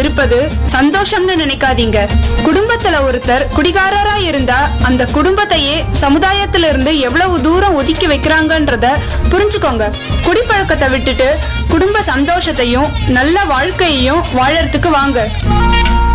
இருப்பது சந்தோஷம்னு நினைக்காதீங்க. குடும்பத்துல ஒருத்தர் குடிகாரரா இருந்தா அந்த குடும்பத்தையே சமுதாயத்துல இருந்து எவ்வளவு தூரம் ஒதுக்கி வைக்கிறாங்கன்றத புரிஞ்சுக்கோங்க. குடிப்பழக்கத்தை விட்டுட்டு குடும்ப சந்தோஷத்தையும் நல்ல வாழ்க்கையையும் வாழறதுக்கு வாங்க.